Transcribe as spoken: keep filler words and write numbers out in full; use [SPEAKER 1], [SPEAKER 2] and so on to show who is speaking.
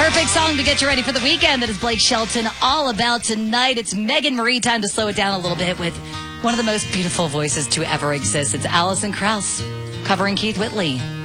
[SPEAKER 1] Perfect song to get you ready for the weekend. That is Blake Shelton, All About Tonight. It's Megan Marie. Time to slow it down a little bit with one of the most beautiful voices to ever exist. It's Alison Krauss covering Keith Whitley.